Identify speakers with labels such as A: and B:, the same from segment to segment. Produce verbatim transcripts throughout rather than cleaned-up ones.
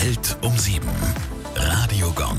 A: Welt um sieben. Radio Gong.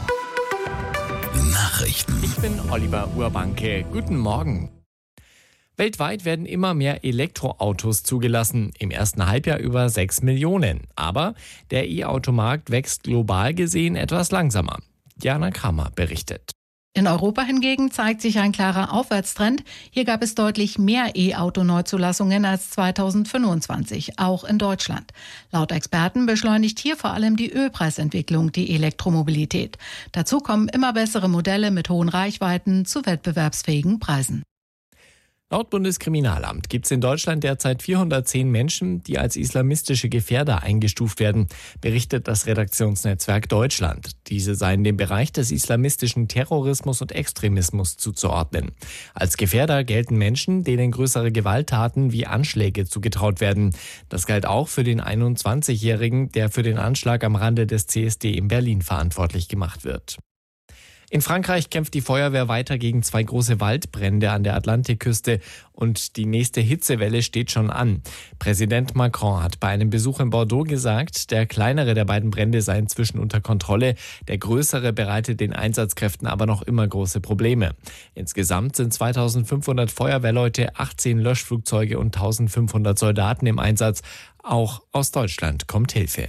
A: Nachrichten.
B: Ich bin Oliver Urbanke. Guten Morgen. Weltweit werden immer mehr Elektroautos zugelassen, im ersten Halbjahr über sechs Millionen. Aber der E-Automarkt wächst global gesehen etwas langsamer. Jana Kramer berichtet.
C: In Europa hingegen zeigt sich ein klarer Aufwärtstrend. Hier gab es deutlich mehr E-Auto-Neuzulassungen als zweitausendfünfundzwanzig, auch in Deutschland. Laut Experten beschleunigt hier vor allem die Ölpreisentwicklung die Elektromobilität. Dazu kommen immer bessere Modelle mit hohen Reichweiten zu wettbewerbsfähigen Preisen.
B: Laut Bundeskriminalamt gibt es in Deutschland derzeit vierhundertzehn Menschen, die als islamistische Gefährder eingestuft werden, berichtet das Redaktionsnetzwerk Deutschland. Diese seien dem Bereich des islamistischen Terrorismus und Extremismus zuzuordnen. Als Gefährder gelten Menschen, denen größere Gewalttaten wie Anschläge zugetraut werden. Das galt auch für den einundzwanzigjährigen, der für den Anschlag am Rande des C S D in Berlin verantwortlich gemacht wird. In Frankreich kämpft die Feuerwehr weiter gegen zwei große Waldbrände an der Atlantikküste und die nächste Hitzewelle steht schon an. Präsident Macron hat bei einem Besuch in Bordeaux gesagt, der kleinere der beiden Brände sei inzwischen unter Kontrolle, der größere bereitet den Einsatzkräften aber noch immer große Probleme. Insgesamt sind zweitausendfünfhundert Feuerwehrleute, achtzehn Löschflugzeuge und eintausendfünfhundert Soldaten im Einsatz. Auch aus Deutschland kommt Hilfe.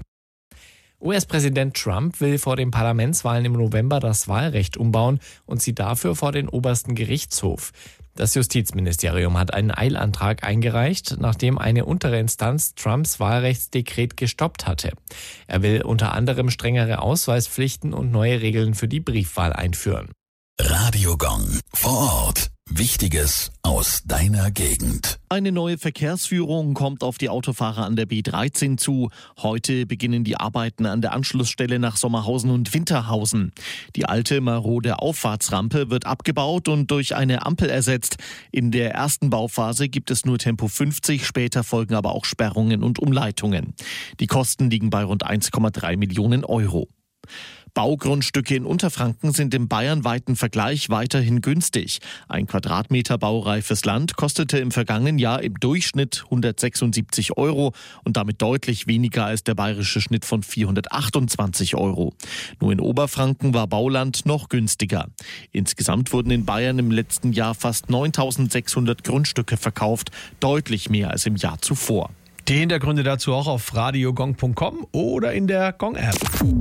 B: U S-Präsident Trump will vor den Parlamentswahlen im November das Wahlrecht umbauen und sie dafür vor den obersten Gerichtshof. Das Justizministerium hat einen Eilantrag eingereicht, nachdem eine untere Instanz Trumps Wahlrechtsdekret gestoppt hatte. Er will unter anderem strengere Ausweispflichten und neue Regeln für die Briefwahl einführen.
A: Radio Gong. Vor Ort. Wichtiges aus deiner Gegend.
D: Eine neue Verkehrsführung kommt auf die Autofahrer an der B dreizehn zu. Heute beginnen die Arbeiten an der Anschlussstelle nach Sommerhausen und Winterhausen. Die alte marode Auffahrtsrampe wird abgebaut und durch eine Ampel ersetzt. In der ersten Bauphase gibt es nur Tempo fünfzig, später folgen aber auch Sperrungen und Umleitungen. Die Kosten liegen bei rund eins Komma drei Millionen Euro. Baugrundstücke in Unterfranken sind im bayernweiten Vergleich weiterhin günstig. Ein Quadratmeter baureifes Land kostete im vergangenen Jahr im Durchschnitt hundertsechsundsiebzig Euro und damit deutlich weniger als der bayerische Schnitt von vierhundertachtundzwanzig Euro. Nur in Oberfranken war Bauland noch günstiger. Insgesamt wurden in Bayern im letzten Jahr fast neuntausendsechshundert Grundstücke verkauft, deutlich mehr als im Jahr zuvor.
E: Die Hintergründe dazu auch auf radiogong punkt com oder in der Gong-App.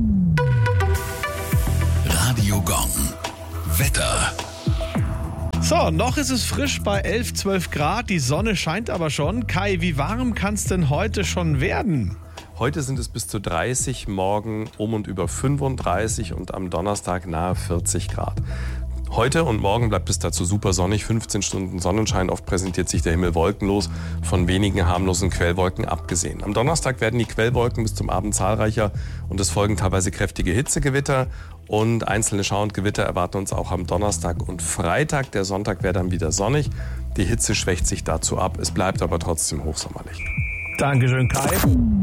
A: Radio Gong. Wetter.
E: So, noch ist es frisch bei elf, zwölf Grad. Die Sonne scheint aber schon. Kai, wie warm kann es denn heute schon werden?
F: Heute sind es bis zu dreißig, morgen um und über fünfunddreißig und am Donnerstag nahe vierzig Grad. Heute und morgen bleibt es dazu super sonnig, fünfzehn Stunden Sonnenschein, oft präsentiert sich der Himmel wolkenlos, von wenigen harmlosen Quellwolken abgesehen. Am Donnerstag werden die Quellwolken bis zum Abend zahlreicher und es folgen teilweise kräftige Hitzegewitter und einzelne Schauer und Gewitter erwarten uns auch am Donnerstag und Freitag. Der Sonntag wäre dann wieder sonnig, die Hitze schwächt sich dazu ab, es bleibt aber trotzdem hochsommerlich.
E: Dankeschön, Kai.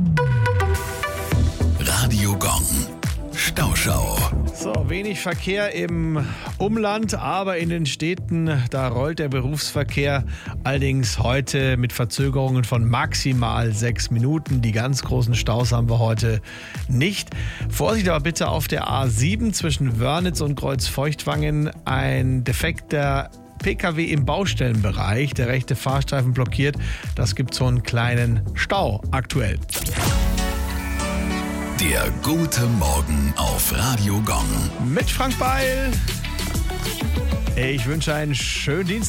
A: Radio Gong. Stauschau.
E: So, wenig Verkehr im Umland, aber in den Städten, da rollt der Berufsverkehr. Allerdings heute mit Verzögerungen von maximal sechs Minuten. Die ganz großen Staus haben wir heute nicht. Vorsicht aber bitte auf der A sieben zwischen Wörnitz und Kreuzfeuchtwangen. Ein defekter P K W im Baustellenbereich. Der rechte Fahrstreifen blockiert. Das gibt so einen kleinen Stau aktuell.
A: Der gute Morgen auf Radio Gong.
E: Mit Frank Beil. Ich wünsche einen schönen Dienstag.